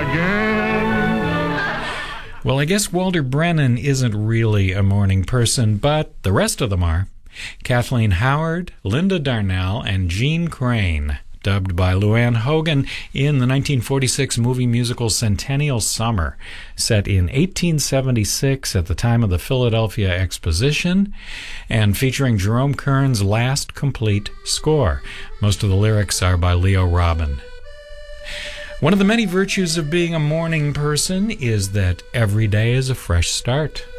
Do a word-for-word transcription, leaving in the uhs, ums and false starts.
again. Well, I guess Walter Brennan isn't really a morning person, but the rest of them are. Kathleen Howard, Linda Darnell, and Jean Crane, dubbed by Luann Hogan in the nineteen forty-six movie musical Centennial Summer, set in eighteen seventy-six at the time of the Philadelphia Exposition, and featuring Jerome Kern's last complete score. Most of the lyrics are by Leo Robin. One of the many virtues of being a morning person is that every day is a fresh start.